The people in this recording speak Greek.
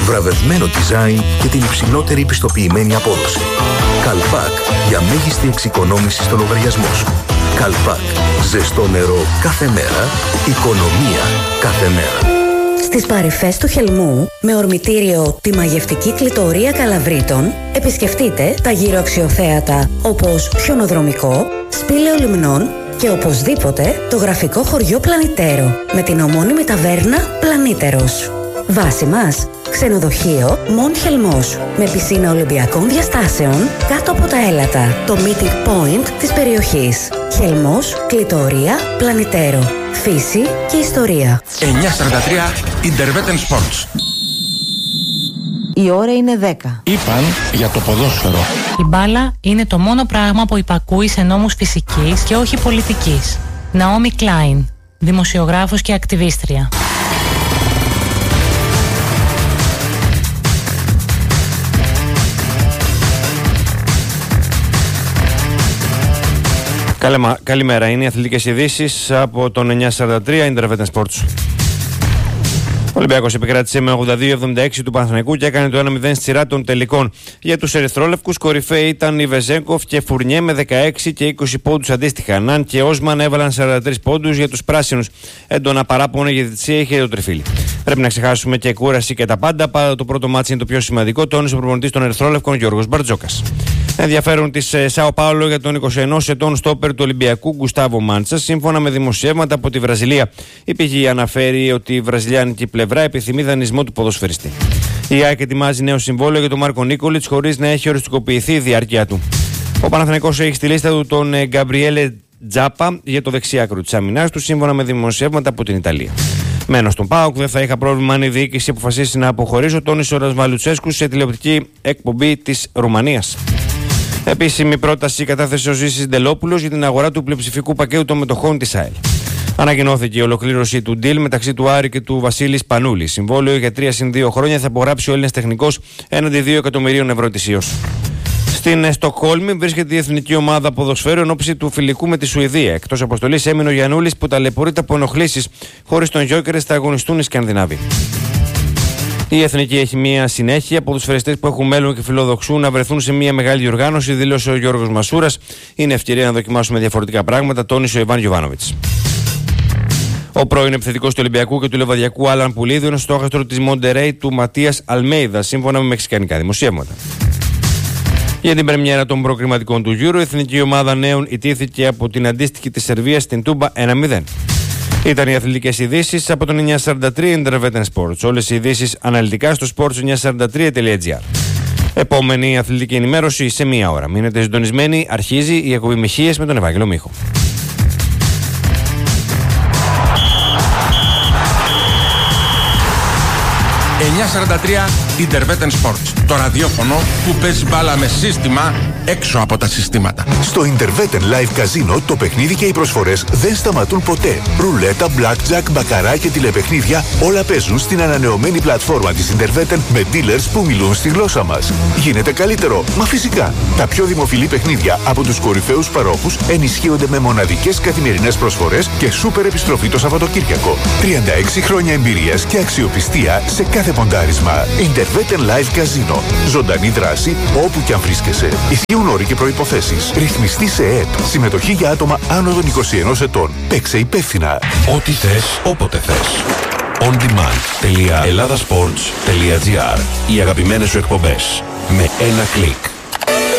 βραβευμένο design και την υψηλότερη πιστοποιημένη απόδοση. Καλπάκ, για μέγιστη εξοικονόμηση στο λογαριασμό σου. Καλπάκ, ζεστό νερό κάθε μέρα, οικονομία κάθε μέρα. Στις παρυφές του Χελμού, με ορμητήριο τη μαγευτική κλητορία Καλαβρίτων, επισκεφτείτε τα γύρω αξιοθέατα όπως Χιονοδρομικό, Σπήλαιο Λιμνών και οπωσδήποτε το γραφικό χωριό Πλανητέρο με την ομώνυμη ταβέρνα Πλανήτερος. Βάση μας, ξενοδοχείο Μον Χελμός με πισίνα Ολυμπιακών διαστάσεων κάτω από τα έλατα, το meeting point της περιοχής. Χελμός, κλητορία, Πλανητέρο, φύση και ιστορία. 9:43 Interveten Sports. Η ώρα είναι 10. Είπαν για το ποδόσφαιρο. Η μπάλα είναι το μόνο πράγμα που υπακούει σε νόμους φυσικής και όχι πολιτικής. Ναόμι Κλάιν, δημοσιογράφος και ακτιβίστρια. Καλημέρα, είναι οι αθλητικές ειδήσεις από τον 943 Interveten Sports. Ο Ολυμπιακός επικράτησε με 82-76 του Παναθηναϊκού και έκανε το 1-0 στη σειρά των τελικών. Για τους ερυθρόλευκους, κορυφαίοι ήταν οι Βεζέγκοφ και Φουρνιέ με 16 και 20 πόντους αντίστοιχα. Ναν και Όσμαν έβαλαν 43 πόντους. Για τους πράσινους, έντονα παράπονα για τη διαιτησία είχε το τριφύλι. Πρέπει να ξεχάσουμε και κούραση και τα πάντα. Πάντα το πρώτο μάτσι είναι το πιο σημαντικό, τόνισε ο προπονητής των ερυθρόλευκων Γιώργος Μπαρτζόκας. Ενδιαφέρον της Σάο Πάολο για τον 21 ετών στόπερ του Ολυμπιακού Γκουστάβο Μάντσα. Σύμφωνα με δημοσιεύματα από τη Βραζιλία, η πηγή αναφέρει ότι η βραζιλιάνικη πλευρά επιθυμεί δανεισμό του ποδοσφαιριστή. Η ΑΕΚ ετοιμάζει νέο συμβόλαιο για τον Μάρκο Νίκολιτς χωρίς να έχει οριστικοποιηθεί η διάρκεια του. Ο Παναθηναϊκός έχει στη λίστα του τον Γκαμπριέλε Τζάπα για το δεξιάκρο της άμυνας του, σύμφωνα με δημοσιεύματα από την Ιταλία. Μένω στον ΠΑΟΚ, δεν θα είχα πρόβλημα αν η διοίκηση αποφασίσει να αποχωρήσω, τόνισε ο Ρασβαλουτσέσκου σε τηλεοπτική εκπομπή της Ρουμανίας. Επίσημη πρόταση κατάθεσε ο Ζήσης Ντελόπουλος για την αγορά του πλειοψηφικού πακέτου των μετοχών της ΑΕΛ. Ανακοινώθηκε η ολοκλήρωση του deal μεταξύ του Άρη και του Βασίλη Σπανούλη. Συμβόλαιο για 3+2 χρόνια θα υπογράψει ο Έλληνας τεχνικός έναντι 2 εκατομμυρίων ευρώ ετησίως. Στην Στοκχόλμη βρίσκεται η εθνική ομάδα ποδοσφαίρου εν ώψη του φιλικού με τη Σουηδία. Εκτός αποστολής έμεινε ο Γιαννούλης που ταλαιπωρείται από ενοχλήσεις. Χωρίς τον Γιόκερες θα αγωνιστούν οι Σκανδινάβοι. Η εθνική έχει μια συνέχεια. Ποδοσφαιριστές που έχουν μέλλον και φιλοδοξούν να βρεθούν σε μια μεγάλη διοργάνωση, δήλωσε ο Γιώργος Μασούρας. Είναι ευκαιρία να δοκιμάσουμε διαφορετικά πράγματα, τόνισε ο Ιβάν Γιοβάνοβιτς. Ο πρώην επιθετικός του Ολυμπιακού και του Λεβαδιακού Άλαν Πουλίδου είναι στόχαστρο της Μοντερέι του Ματίας Αλμέιδα, σύμφωνα με μεξικανικά δημοσιεύματα. Για την πρεμιέρα των προκριματικών του Euro, η εθνική ομάδα νέων ιτήθηκε από την αντίστοιχη της Σερβίας στην Τούμπα 1-0. Ήταν οι αθλητικές ειδήσεις από τον 943 Interveten Sports. Όλες οι ειδήσεις αναλυτικά στο sports943.gr. Επόμενη αθλητική ενημέρωση σε μία ώρα. Μείνετε συντονισμένοι, αρχίζει η εκπομπή Μιχίες με τον Ευάγγελο Μίχο. 943 Interveten Sports. Το ραδιόφωνο που παίζει μπάλα με σύστημα έξω από τα συστήματα. Στο Interveten Live Casino το παιχνίδι και οι προσφορές δεν σταματούν ποτέ. Ρουλέτα, blackjack, μπακαρά και τηλεπαιχνίδια όλα παίζουν στην ανανεωμένη πλατφόρμα της Interveten με dealers που μιλούν στη γλώσσα μας. Γίνεται καλύτερο, μα φυσικά. Τα πιο δημοφιλή παιχνίδια από τους κορυφαίους παρόχους ενισχύονται με μοναδικές καθημερινές προσφορές και σούπερ επιστροφή το Σαββατοκύριακο. 36 χρόνια εμπειρίας και αξιοπιστία σε κάθε ποντάρισμα. Interveten Live Casino. Ζωντανή δράση όπου και αν βρίσκεσαι. Ισχύουν όροι και προϋποθέσεις. Ρυθμιστή σε ΕΕΠ. Συμμετοχή για άτομα άνω των 21 ετών. Παίξε υπεύθυνα. Ό,τι θες, όποτε θες. ondemand.ελλάδασπορts.gr. Οι αγαπημένες σου εκπομπές. Με ένα κλικ.